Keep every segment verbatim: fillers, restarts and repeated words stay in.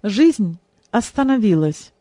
Жизнь остановилась.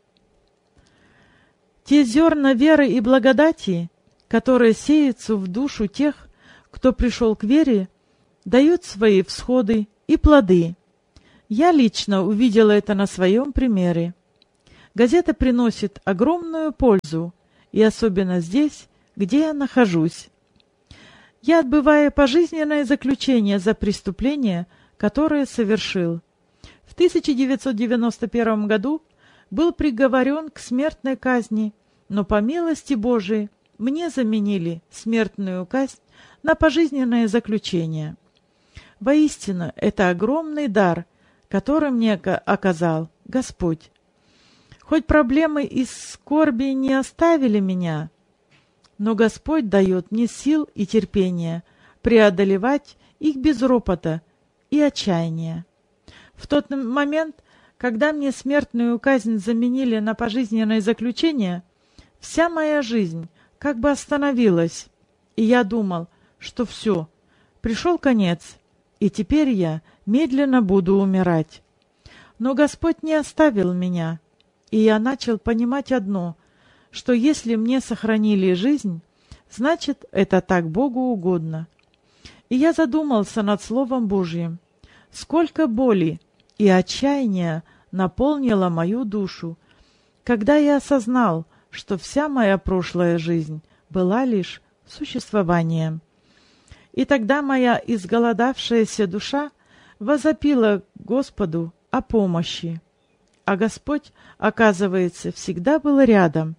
Те зерна веры и благодати, которые сеются в душу тех, кто пришел к вере, дают свои всходы и плоды. Я лично увидела это на своем примере. Газета приносит огромную пользу, и особенно здесь, где я нахожусь. Я отбываю пожизненное заключение за преступление, которое совершил. В тысяча девятьсот девяносто первом году был приговорен к смертной казни, но по милости Божией мне заменили смертную казнь на пожизненное заключение. Воистину, это огромный дар, который мне оказал Господь. Хоть проблемы и скорби не оставили меня, но Господь дает мне сил и терпения преодолевать их без ропота и отчаяния. В тот момент, когда мне смертную казнь заменили на пожизненное заключение, вся моя жизнь как бы остановилась, и я думал, что все, пришел конец, и теперь я медленно буду умирать. Но Господь не оставил меня, и я начал понимать одно, что если мне сохранили жизнь, значит, это так Богу угодно. И я задумался над Словом Божьим. Сколько боли и отчаяния наполнило мою душу, когда я осознал, что вся моя прошлая жизнь была лишь существованием. И тогда моя изголодавшаяся душа возопила Господу о помощи. А Господь, оказывается, всегда был рядом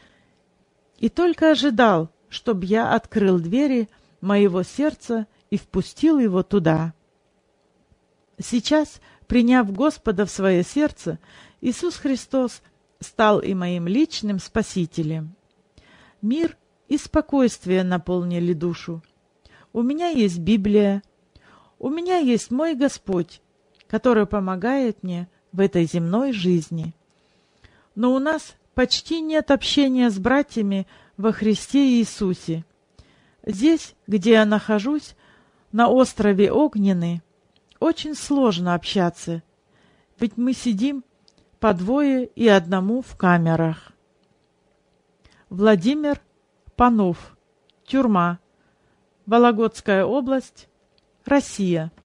и только ожидал, чтобы я открыл двери моего сердца и впустил его туда. Сейчас, приняв Господа в свое сердце, Иисус Христос стал и моим личным Спасителем. Мир и спокойствие наполнили душу. У меня есть Библия, у меня есть мой Господь, который помогает мне в этой земной жизни. Но у нас почти нет общения с братьями во Христе Иисусе. Здесь, где я нахожусь, на острове Огненный, очень сложно общаться, ведь мы сидим по двое и одному в камерах. Владимир Панов. Тюрьма. Вологодская область. Россия.